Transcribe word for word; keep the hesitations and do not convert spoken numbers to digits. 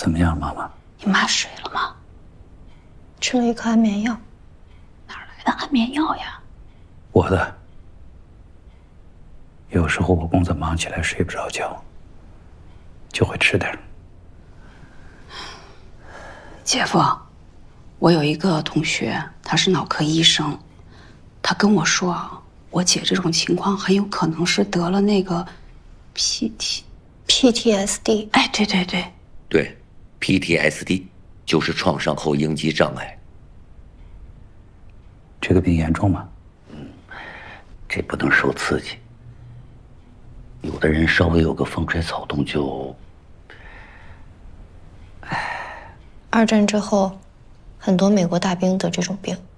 怎么样，妈妈？ 你妈睡了吗？ 吃了一颗安眠药。 哪来的安眠药呀？ 我的。有时候我工作忙起来睡不着觉，就会吃点。 姐夫，我有一个同学，他是脑科医生，他跟我说啊，我姐这种情况很有可能是得了那个 P T P T S D。 哎，对对对， 对 ，P T S D 就是创伤后应激障碍。 这个病严重吗？ 嗯，这不能受刺激。有的人稍微有个风吹草动就…… 二战之后，很多美国大兵得这种病。